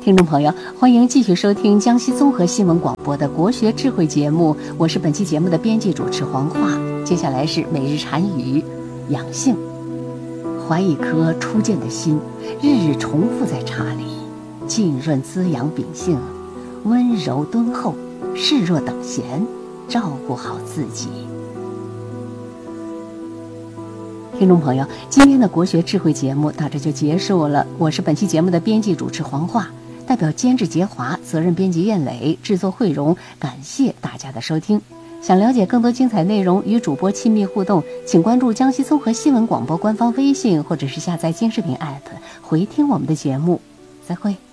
听众朋友，欢迎继续收听江西综合新闻广播的国学智慧节目，我是本期节目的编辑主持黄华。接下来是每日禅语，养性。怀一颗初见的心，日日重复在茶里，浸润滋养秉性，温柔敦厚，视若等闲，照顾好自己。听众朋友，今天的国学智慧节目到这就结束了。我是本期节目的编辑主持黄华，代表监制杰华，责任编辑燕磊，制作慧荣，感谢大家的收听。想了解更多精彩内容，与主播亲密互动，请关注江西综合新闻广播官方微信，或者是下载京视频 app 回听我们的节目。再会。